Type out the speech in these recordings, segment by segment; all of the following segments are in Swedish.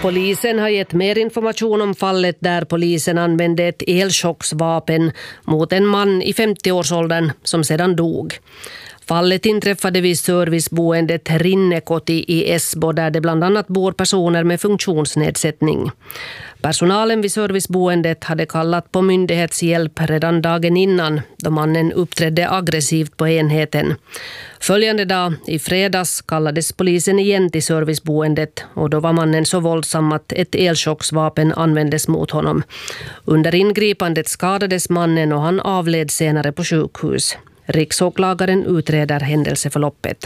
Polisen har gett mer information om fallet där polisen använde ett elchocksvapen mot en man i 50-årsåldern som sedan dog. Fallet inträffade vid serviceboendet Rinnekoti i Esbo där det bland annat bor personer med funktionsnedsättning. Personalen vid serviceboendet hade kallat på myndighetshjälp redan dagen innan då mannen uppträdde aggressivt på enheten. Följande dag, i fredags, kallades polisen igen till serviceboendet och då var mannen så våldsam att ett elchocksvapen användes mot honom. Under ingripandet skadades mannen och han avled senare på sjukhus. Riksåklagaren utreder händelseförloppet.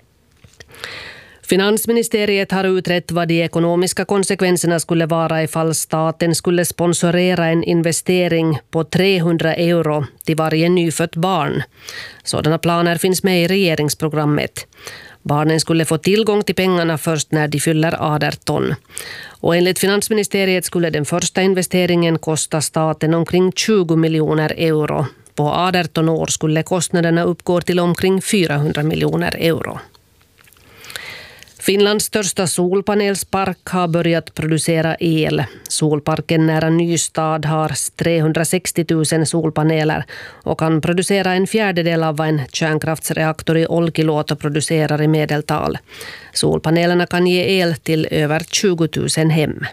Finansministeriet har utrett vad de ekonomiska konsekvenserna skulle vara ifall staten skulle sponsorera en investering på 300 euro till varje nyfött barn. Sådana planer finns med i regeringsprogrammet. Barnen skulle få tillgång till pengarna först när de fyller 18. Och enligt Finansministeriet skulle den första investeringen kosta staten omkring 20 miljoner euro. På 18 år skulle kostnaderna uppgå till omkring 400 miljoner euro. Finlands största solpanelspark har börjat producera el. Solparken nära Nystad har 360 000 solpaneler och kan producera en fjärdedel av vad en kärnkraftsreaktor i Olkiluoto producerar i medeltal. Solpanelerna kan ge el till över 20 000 hem.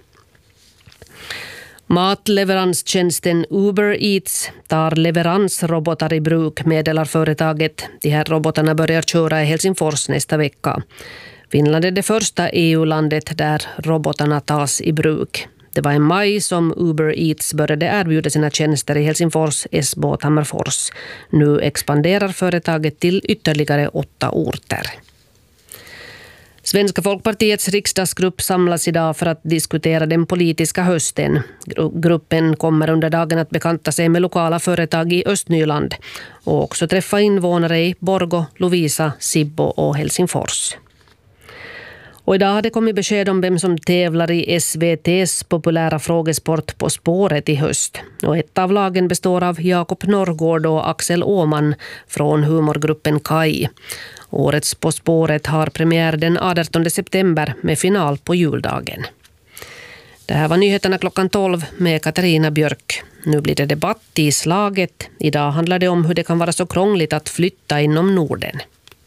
Matleveranstjänsten Uber Eats tar leveransrobotar i bruk, meddelar företaget. De här robotarna börjar köra i Helsingfors nästa vecka. Finland är det första EU-landet där robotarna tas i bruk. Det var i maj som Uber Eats började erbjuda sina tjänster i Helsingfors, Esbo och Tammerfors. Nu expanderar företaget till ytterligare 8 orter. Svenska Folkpartiets riksdagsgrupp samlas idag för att diskutera den politiska hösten. Gruppen kommer under dagen att bekanta sig med lokala företag i Östnyland och också träffa invånare i Borgå, Lovisa, Sibbo och Helsingfors. Och idag har det kommit besked om vem som tävlar i SVT:s populära frågesport På spåret i höst. Och ett av lagen består av Jakob Norrgård och Axel Åman från humorgruppen Kai. Årets På spåret har premiär den 18 september med final på juldagen. Det här var nyheterna klockan 12 med Katarina Björk. Nu blir det debatt i slaget. Idag handlar det om hur det kan vara så krångligt att flytta inom Norden.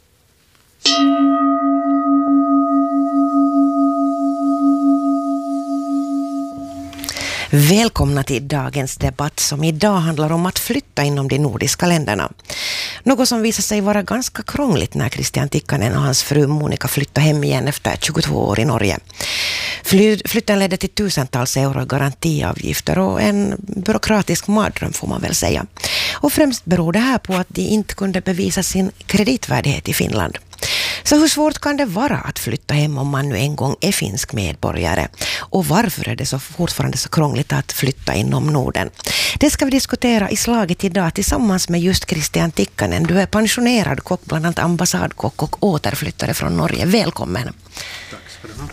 Välkomna till dagens debatt som idag handlar om att flytta inom de nordiska länderna. Något som visar sig vara ganska krångligt när Christian Tikkanen och hans fru Monica flyttade hem igen efter 22 år i Norge. Flytten ledde till tusentals euro garantiavgifter och en byråkratisk mardröm får man väl säga. Och främst beror det här på att de inte kunde bevisa sin kreditvärdighet i Finland. Så hur svårt kan det vara att flytta hem om man nu en gång är finsk medborgare? Och varför är det så fortfarande så krångligt att flytta inom Norden? Det ska vi diskutera i slaget idag tillsammans med just Christian Tikkanen. Du är pensionerad kock, bland annat ambassadkock och återflyttare från Norge. Välkommen. Tack ska du ha.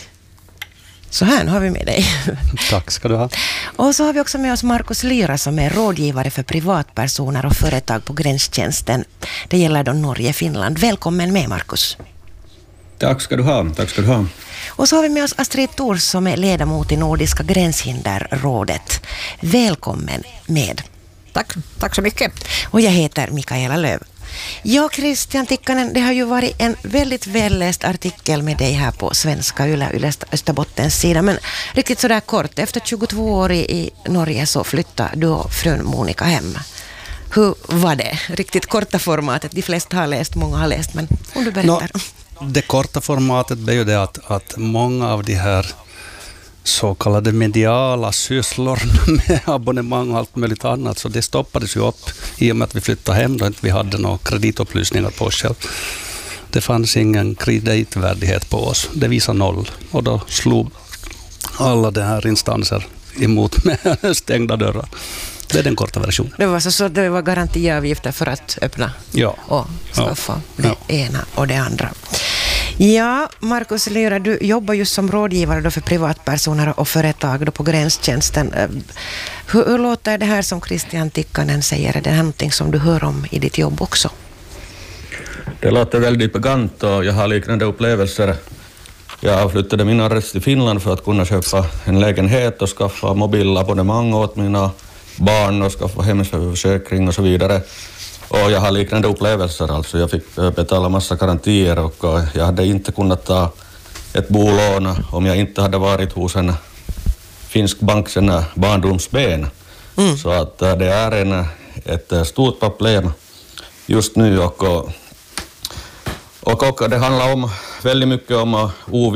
Så här har vi med dig. Tack ska du ha. Och så har vi också med oss Markus Lyra som är rådgivare för privatpersoner och företag på gränstjänsten. Det gäller då Norge-Finland. Välkommen med, Markus. Tack ska du ha. Tack ska du ha. Och så har vi med oss Astrid Thors som är ledamot i Nordiska gränshinderrådet. Välkommen med. Tack så mycket. Och jag heter Mikaela Löv. Ja, Christian Tikkanen, det har ju varit en väldigt välläst artikel med dig här på Svenska Yle Österbottens sida. Men riktigt sådär kort, efter 22 år i Norge så flyttade du och frun Monica hem. Hur var det? Riktigt korta formatet, de flesta har läst, många har läst, men om du berättar. Det korta formatet är ju det att många av de här så kallade mediala sysslor med abonnemang och allt möjligt annat, så det stoppades ju upp i och med att vi flyttade hem då inte vi hade några kreditupplysningar på oss själv. Det fanns ingen kreditvärdighet på oss, det visade 0 och då slog alla de här instanser emot med stängda dörrar. Det är den korta versionen. Det var så det var garantiavgifter för att öppna och skaffa det ena och det andra. Ja, Markus Lyra, du jobbar just som rådgivare då för privatpersoner och företag då på gränstjänsten. Hur låter det här som Christian Tikkanen säger? Är det här någonting som du hör om i ditt jobb också? Det låter väldigt bekant och jag har liknande upplevelser Jag flyttade min adress till Finland för att kunna köpa en lägenhet och skaffa mobilabonnemang åt mina barn och skaffa hemförsäkring och så vidare. Och jag har liknande upplevelser, alltså jag fick betala massa garantier och jag hade inte kunnat ta ett bolån om jag inte hade varit hos en finsk bank sedan barndomsben. Så att det är ett stort problem just nu och det handlar om väldigt mycket om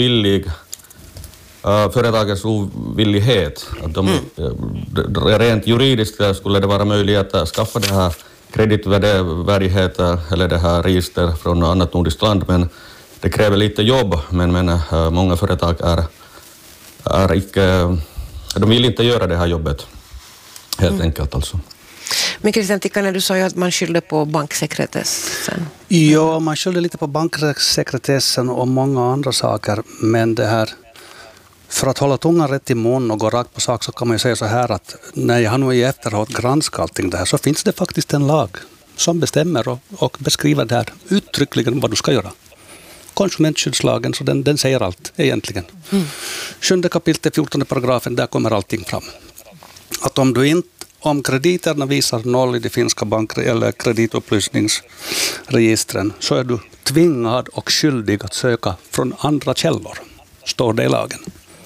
företagens ovillighet. Att rent juridiskt skulle det vara möjligt att skaffa det här kreditvärdighet eller det här register från annat nordiskt land, men det kräver lite jobb, men många företag är icke, de vill inte göra det här jobbet helt enkelt alltså. Men Christian Tikkanen, du sa ju att man skyllde på banksekretessen. Ja, man skyllde lite på banksekretessen och många andra saker, men det här, för att hålla tungan rätt i mun och gå rakt på sak, så kan man ju säga så här att när jag har nu i efterhand granskat allting det här, så finns det faktiskt en lag som bestämmer och beskriver det här uttryckligen vad du ska göra. Konsumentskyddslagen, så den säger allt egentligen. 7 kapitel 14 paragrafen, där kommer allting fram. Att om krediterna visar 0 i de finska bank- eller kreditupplysningsregistren, så är du tvingad och skyldig att söka från andra källor, står det i lagen.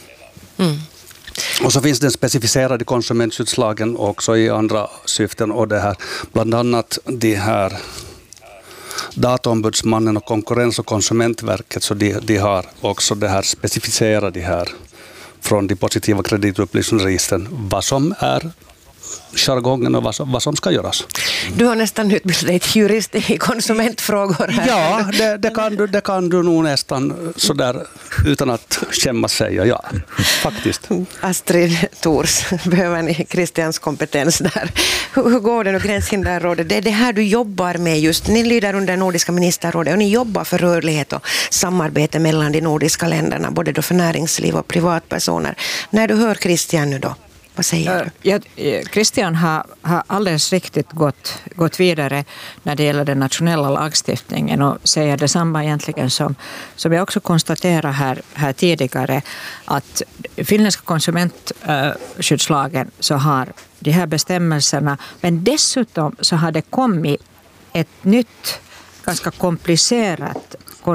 Och så finns den specificerad i konsumentskyddslagen också i andra syften, och det här, bland annat de här Dataombudsmannen och Konkurrens- och konsumentverket, så de har också det här specificerat det här från de positiva kreditupplysningsregistren, vad som är jargongen och vad som ska göras. Du har nästan utbildat dig till jurist i konsumentfrågor här. Ja, det kan du nog nästan sådär utan att skämmas säga, ja, faktiskt. Astrid Thors, behöver ni Christians kompetens där? Hur går det nu, Gränshinderrådet? Det är det här du jobbar med just. Ni lyder under Nordiska ministerrådet och ni jobbar för rörlighet och samarbete mellan de nordiska länderna, både då för näringsliv och privatpersoner. När du hör Christian nu då, vad säger du? Christian har alldeles riktigt gått vidare när det gäller den nationella lagstiftningen och säger detsamma egentligen som jag också konstaterar här tidigare, att finländska konsumentskyddslagen så har de här bestämmelserna, men dessutom så har det kommit ett nytt ganska komplicerat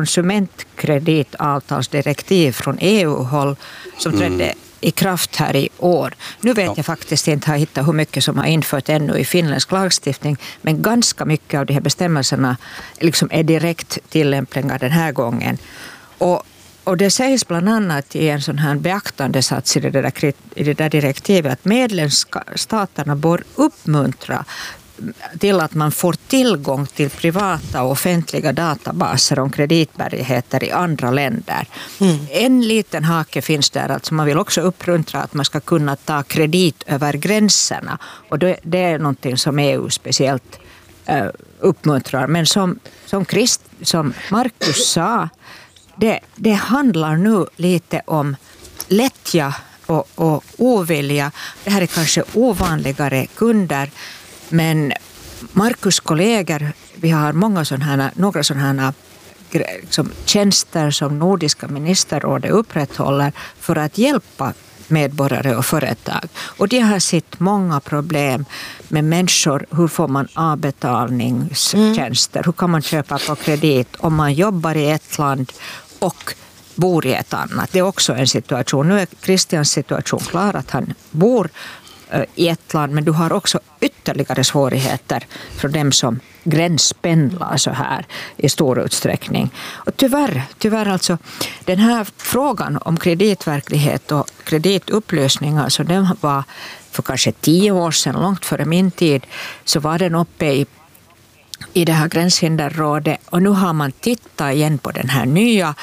konsumentkreditavtalsdirektiv från EU-håll som trädde i kraft här i år. Nu vet jag faktiskt inte, har hittat hur mycket som har infört ännu i finländsk lagstiftning, men ganska mycket av de här bestämmelserna liksom är direkt tillämpliga den här gången. Och det sägs bland annat i en sån här beaktandesats i det där direktivet att medlemsstaterna bör uppmuntra till att man får tillgång till privata och offentliga databaser om kreditbärigheter i andra länder. En liten hake finns där, alltså man vill också uppmuntra att man ska kunna ta kredit över gränserna, och det är någonting som EU speciellt uppmuntrar. Men som Markus sa, det handlar nu lite om lättja och ovilja. Det här är kanske ovanligare kunder, men Markus kollegor, vi har några sådana tjänster som Nordiska ministerrådet upprätthåller för att hjälpa medborgare och företag. Och de har sett många problem med människor. Hur får man avbetalningstjänster? Hur kan man köpa på kredit om man jobbar i ett land och bor i ett annat? Det är också en situation. Nu är Christians situation klar, att han bor i ett land, men du har också ytterligare svårigheter för dem som gränspendlar så här i stor utsträckning. Och tyvärr alltså, den här frågan om kreditverklighet och kreditupplysningar, så den var för kanske 10 år sedan, långt före min tid, så var den uppe i det här Gränshinderrådet, och nu har man tittat igen på den här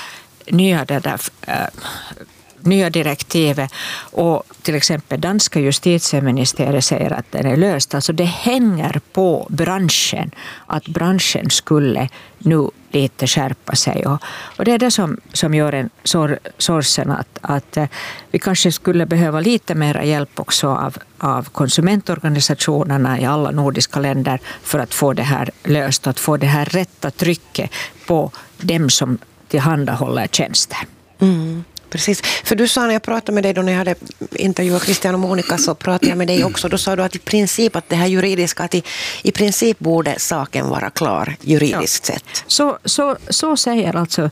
nya direktivet, och till exempel danska justitieministeriet säger att den är löst. Alltså det hänger på branschen, att branschen skulle nu lite skärpa sig, och det är det som gör en sorsen att vi kanske skulle behöva lite mer hjälp också av konsumentorganisationerna i alla nordiska länder för att få det här löst, att få det här rätta trycket på dem som tillhandahåller tjänster. Precis, för du sa när jag pratade med dig då när jag hade intervjuat Christian och Monica, så pratade jag med dig också. Då sa du att i princip att det här juridiska, att i princip borde saken vara klar juridiskt sett. Så säger alltså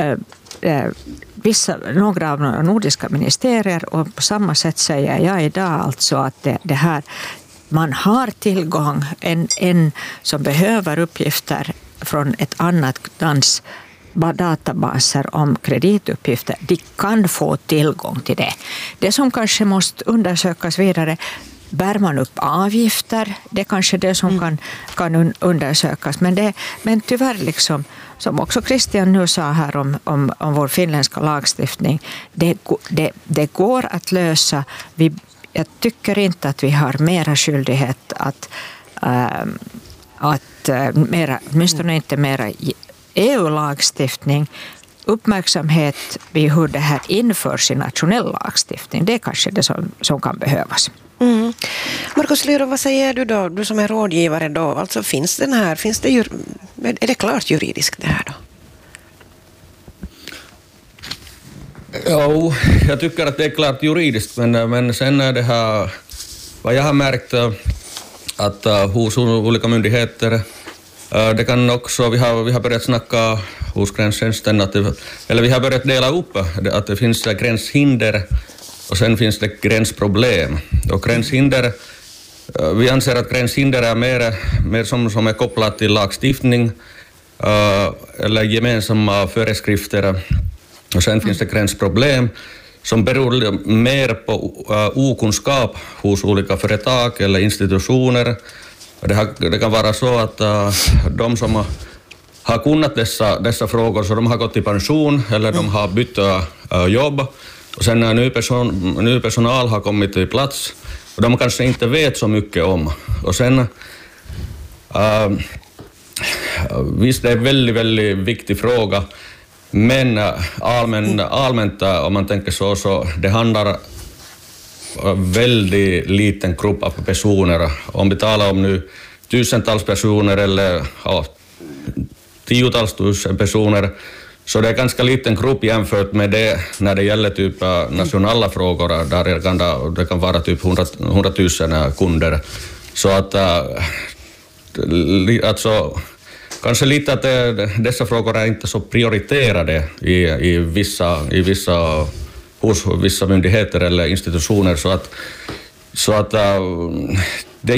några av de nordiska ministerier, och på samma sätt säger jag idag alltså att det här, man har tillgång, en som behöver uppgifter från ett annat lands databaser om kredituppgifter, de kan få tillgång till det. Det som kanske måste undersökas vidare, bär man upp avgifter, det är kanske det som kan undersökas, men tyvärr liksom, som också Christian nu sa här om vår finländska lagstiftning, det går att lösa. Jag tycker inte att vi har mera skyldighet att åtminstone inte mera EU-lagstiftning, uppmärksamhet vid hur det här införs i nationell lagstiftning. Det är kanske det som kan behövas. Markus Lyro, vad säger du då? Du som är rådgivare då. Alltså är det klart juridiskt det här då? Jo, jag tycker att det är klart juridiskt, men sen är det här, vad jag har märkt att hos olika myndigheter, det kan också, vi har börjat snacka hos gränstjänsten, eller vi har börjat dela upp att det finns gränshinder och sen finns det gränsproblem. Och gränshinder, vi anser att gränshinder är mer som är kopplat till lagstiftning eller gemensamma föreskrifter. Och sen finns det gränsproblem som beror mer på okunskap hos olika företag eller institutioner. Det kan vara så att de som har kunnat dessa frågor, så de har gått i pension eller de har bytt jobb, och sen när ny personal har kommit till plats och de kanske inte vet så mycket om. Och sen visst, det är en väldigt, väldigt viktig fråga, men allmänt om man tänker så det handlar väldigt liten grupp av personer. Om vi talar om nu tusentals personer eller tiotals tusen personer, så det är ganska liten grupp jämfört med det när det gäller typ nationella frågor där det kan vara typ 100 000 kunder. Så att alltså, kanske lite att dessa frågor är inte så prioriterade hos vissa myndigheter eller institutioner, så att